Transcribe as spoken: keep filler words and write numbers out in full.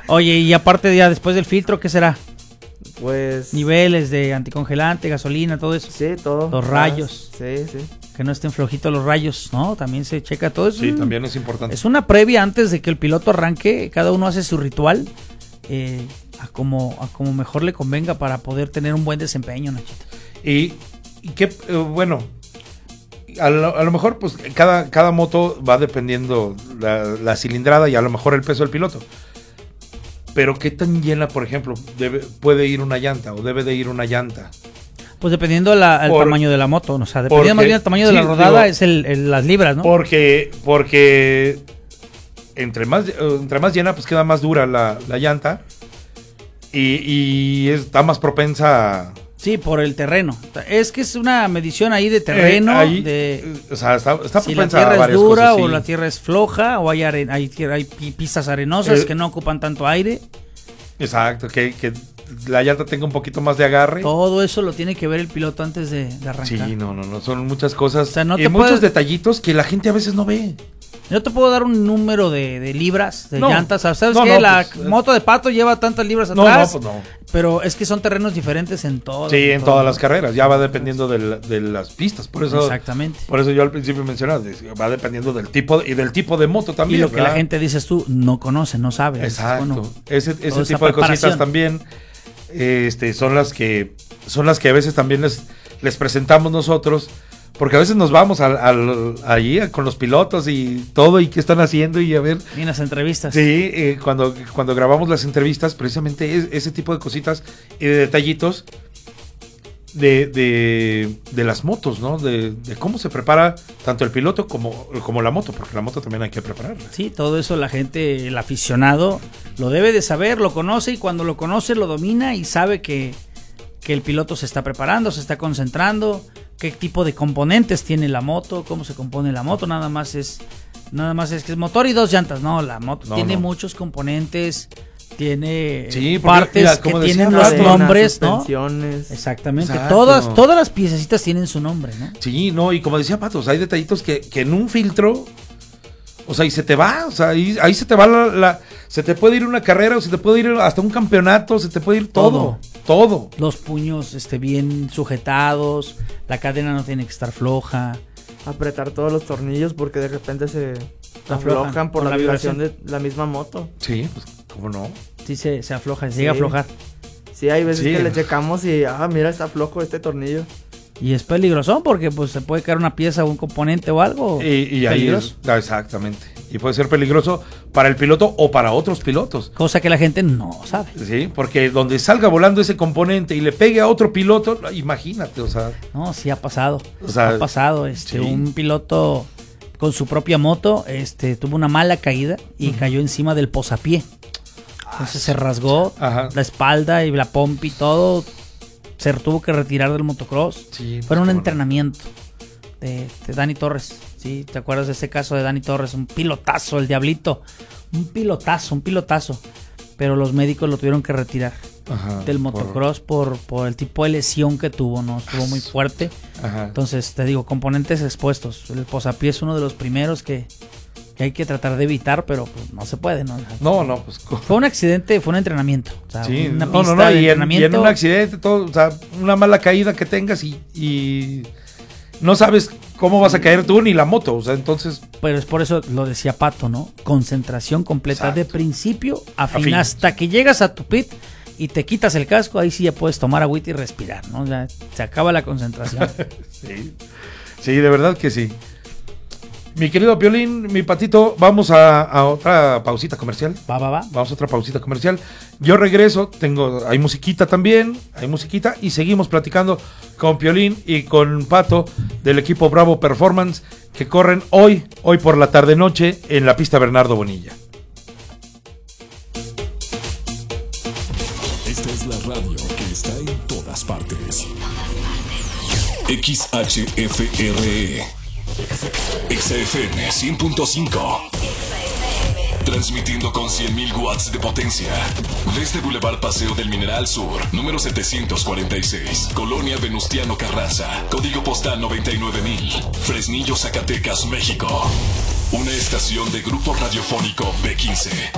Oye, y aparte ya después del filtro, ¿qué será? Pues... Niveles de anticongelante, gasolina, todo eso. Sí, todo. Los rayos. Sí, sí. Que no estén flojitos los rayos, ¿no? También se checa todo eso. Sí, también es importante. Es una previa antes de que el piloto arranque. Cada uno hace su ritual eh, a, como, a como mejor le convenga para poder tener un buen desempeño, Nachito. Y, y que, eh, bueno, a lo, a lo mejor pues cada, cada moto va dependiendo la, la cilindrada y a lo mejor el peso del piloto. Pero qué tan llena, por ejemplo, debe, puede ir una llanta o debe de ir una llanta. Pues dependiendo el Por, tamaño de la moto, o sea, dependiendo más bien del tamaño sí, de la rodada, digo, es el, el, las libras, ¿no? Porque, porque entre más, entre más llena, pues queda más dura la, la llanta y, y está más propensa a... Sí, por el terreno. Es que es una medición ahí de terreno, eh, ahí, de o sea, está, está si propensa la a tierra es varias dura cosas, o sí. la tierra es floja o hay, aren, hay, hay pistas arenosas eh, que no ocupan tanto aire. Exacto, que, que la llanta tenga un poquito más de agarre. Todo eso lo tiene que ver el piloto antes de, de arrancar. Sí, no, no, no, son muchas cosas, o sea, no y te muchos puedes... detallitos que la gente a veces no ve. Yo te puedo dar un número de, de libras, de no, llantas. ¿Sabes no, qué? no, la pues, moto de Pato lleva tantas libras No, atrás. no, pues no. Pero es que son terrenos diferentes en todo. Sí, en todo. todas las carreras, ya va dependiendo de, la, de las pistas, por eso. Exactamente. Por eso yo al principio mencionaba, va dependiendo del tipo y del tipo de moto también. Y lo que ¿verdad? la gente dices tú no conoce, no sabe. Exacto. Bueno, ese ese tipo de cositas también este, son las que son las que a veces también les, les presentamos nosotros. Porque a veces nos vamos al, al, allí con los pilotos y todo, y qué están haciendo, y a ver. Y en las entrevistas. Sí, eh, cuando, cuando grabamos las entrevistas, precisamente es, ese tipo de cositas y de detallitos de, de, de las motos, ¿no? De, de cómo se prepara tanto el piloto como, como la moto, porque la moto también hay que prepararla. Sí, todo eso la gente, el aficionado, lo debe de saber, lo conoce, y cuando lo conoce lo domina y sabe que, que el piloto se está preparando, se está concentrando, qué tipo de componentes tiene la moto, cómo se compone la moto. Nada más es nada más es que es motor y dos llantas. No, la moto no, tiene no. muchos componentes, tiene sí, porque, partes mira, que como tienen decía, los nombres, ¿no? Suspensiones. Exactamente. Exacto. Todas todas las piececitas tienen su nombre, ¿no? Sí, no, y como decía Patos, hay detallitos que, que en un filtro, o sea, y se te va, o sea, ahí, ahí se te va la, la, se te puede ir una carrera, o se te puede ir hasta un campeonato, se te puede ir todo, todo. todo. Los puños este, bien sujetados, la cadena no tiene que estar floja. Apretar todos los tornillos porque de repente se Aflojan aflojan por con la, la vibración vibración. de la misma moto. Sí, pues, ¿cómo no? Sí, se, se afloja, se Sí. llega a aflojar. Sí, hay veces Sí. que le checamos y, ah, mira, está flojo este tornillo. Y es peligroso porque pues se puede caer una pieza o un componente o algo. Y, y ahí es, ah, exactamente. Y puede ser peligroso para el piloto o para otros pilotos. Cosa que la gente no sabe. Sí, porque donde salga volando ese componente y le pegue a otro piloto, imagínate, o sea. No, sí ha pasado. O sea, ha pasado. Este, sí. Un piloto con su propia moto, este, tuvo una mala caída y uh-huh. cayó encima del posapié. Entonces se rasgó Ajá. la espalda y la pompa y todo. Se tuvo que retirar del motocross. Sí, Fue un bueno. entrenamiento de, de Dani Torres. ¿Sí? ¿Te acuerdas de ese caso de Dani Torres? Un pilotazo, el Diablito. Un pilotazo, un pilotazo. Pero los médicos lo tuvieron que retirar Ajá, del motocross por... Por, por el tipo de lesión que tuvo, ¿no? Estuvo muy fuerte. Ajá. Entonces, te digo, componentes expuestos. El posapié es uno de los primeros que, que hay que tratar de evitar, pero pues, no se puede, ¿no? No, no, pues. Fue un accidente, fue un entrenamiento. O sea, sí, una no, pista no, no, de y en, y entrenamiento. en un accidente, todo, o sea, una mala caída que tengas y, y no sabes cómo vas a caer tú ni la moto, o sea, entonces. Pero es por eso lo decía Pato, ¿no? Concentración completa. Exacto. De principio a fin, a fin, hasta que llegas a tu pit y te quitas el casco, ahí sí ya puedes tomar agüita y respirar, ¿no? Ya se acaba la concentración. sí, sí, de verdad que sí. Mi querido Piolín, mi Patito, vamos a, a otra pausita comercial. Va, va, va. Vamos a otra pausita comercial. Yo regreso, tengo, hay musiquita también, hay musiquita y seguimos platicando con Piolín y con Pato del equipo Bravo Performance que corren hoy, hoy por la tarde noche en la pista Bernardo Bonilla. Esta es la radio que está en todas partes. X H F R E X F M cien punto cinco. Transmitiendo con cien mil watts de potencia. Desde Boulevard Paseo del Mineral Sur, número setecientos cuarenta y seis, Colonia Venustiano Carranza, código postal noventa y nueve mil, Fresnillo, Zacatecas, México. Una estación de Grupo Radiofónico B quince.